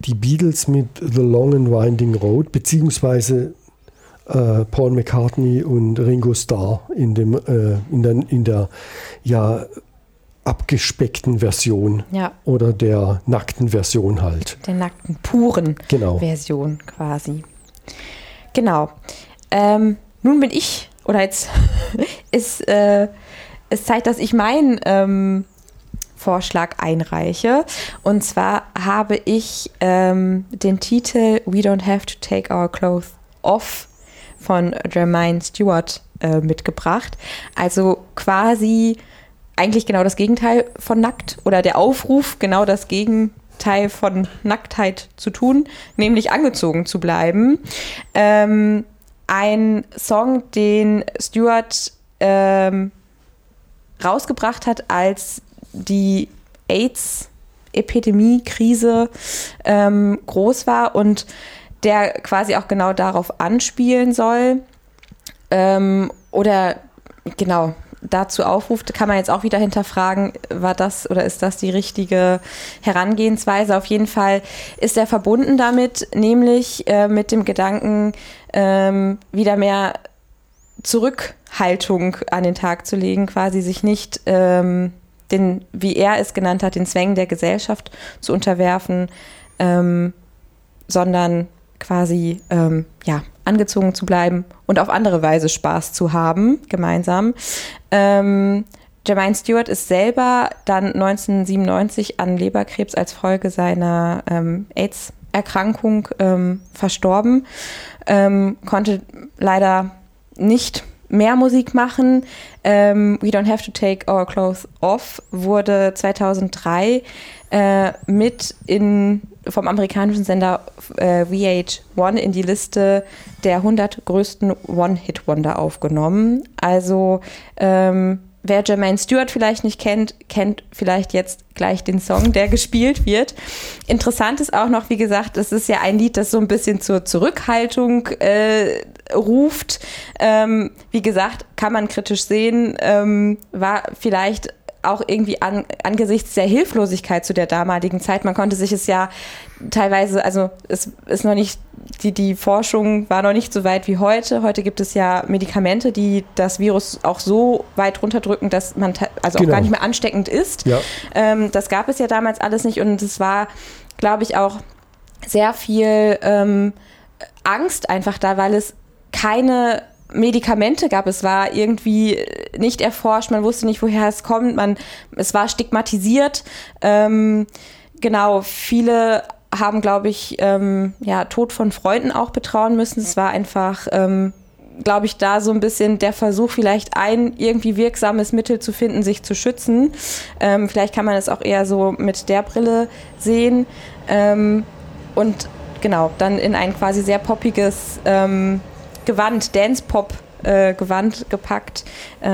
die Beatles mit The Long and Winding Road, beziehungsweise Paul McCartney und Ringo Starr in der ja abgespeckten Version oder der nackten Version halt. Der nackten, puren Version quasi. Genau. Nun bin ich, oder jetzt ist es Zeit, dass ich meinen Vorschlag einreiche. Und zwar habe ich den Titel We Don't Have to Take Our Clothes Off von Jermaine Stewart mitgebracht. Also quasi eigentlich genau das Gegenteil von nackt oder der Aufruf, genau das Gegenteil von Nacktheit zu tun, nämlich angezogen zu bleiben. Ein Song, den Stewart rausgebracht hat, als die AIDS-Epidemie-Krise groß war und der quasi auch genau darauf anspielen soll oder genau dazu aufruft, kann man jetzt auch wieder hinterfragen, war das oder ist das die richtige Herangehensweise? Auf jeden Fall ist er verbunden damit, nämlich mit dem Gedanken, wieder mehr Zurückhaltung an den Tag zu legen, quasi sich nicht wie er es genannt hat, den Zwängen der Gesellschaft zu unterwerfen, sondern quasi angezogen zu bleiben und auf andere Weise Spaß zu haben, gemeinsam. Jermaine Stewart ist selber dann 1997 an Leberkrebs als Folge seiner AIDS-Erkrankung verstorben, konnte leider nicht mehr Musik machen. We Don't Have to Take Our Clothes Off wurde 2003 vom amerikanischen Sender VH1 in die Liste der 100 größten One-Hit-Wonder aufgenommen. Also wer Jermaine Stewart vielleicht nicht kennt vielleicht jetzt gleich den Song, der gespielt wird. Interessant ist auch noch, wie gesagt, es ist ja ein Lied, das so ein bisschen zur Zurückhaltung ruft. Wie gesagt, kann man kritisch sehen, war vielleicht auch irgendwie angesichts der Hilflosigkeit zu der damaligen Zeit. Man konnte sich es ja teilweise, also es ist noch nicht, die Forschung war noch nicht so weit wie heute. Heute gibt es ja Medikamente, die das Virus auch so weit runterdrücken, dass man auch gar nicht mehr ansteckend ist. Ja. Das gab es ja damals alles nicht und es war, glaube ich, auch sehr viel Angst einfach da, weil es keine Medikamente gab. Es war irgendwie nicht erforscht, man wusste nicht, woher es kommt, es war stigmatisiert. Genau, viele haben, glaube ich, Tod von Freunden auch betrauen müssen. Es war einfach, glaube ich, da so ein bisschen der Versuch, vielleicht ein irgendwie wirksames Mittel zu finden, sich zu schützen. Vielleicht kann man es auch eher so mit der Brille sehen. Und genau, dann in ein quasi sehr poppiges Gewand, Dance-Pop-Gewand gepackt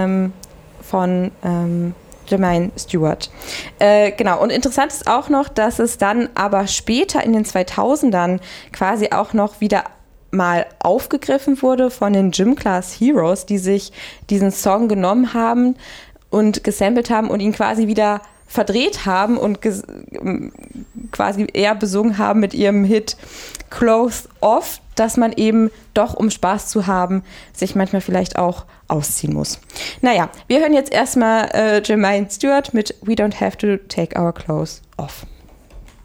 von Jermaine Stewart. Genau, und interessant ist auch noch, dass es dann aber später in den 2000ern quasi auch noch wieder mal aufgegriffen wurde von den Gym Class Heroes, die sich diesen Song genommen haben und gesampelt haben und ihn quasi wieder verdreht haben und quasi eher besungen haben mit ihrem Hit Clothes Off, dass man eben doch, um Spaß zu haben, sich manchmal vielleicht auch ausziehen muss. Naja, wir hören jetzt erstmal Jermaine Stewart mit We Don't Have to Take Our Clothes Off.